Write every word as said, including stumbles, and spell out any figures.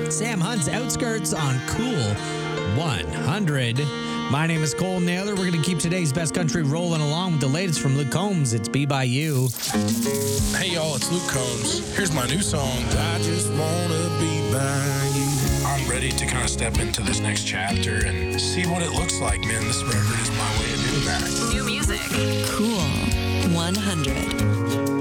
Sam Hunt's Outskirts on Cool one hundred. My name is Cole Naylor. We're going to keep today's best country rolling along with the latest from Luke Combs. It's Be By You. Hey, y'all, it's Luke Combs. Here's my new song, I Just Wanna Be By You. I'm ready to kind of step into this next chapter and see what it looks like, man. This record is my way of doing that. New music. Cool one hundred.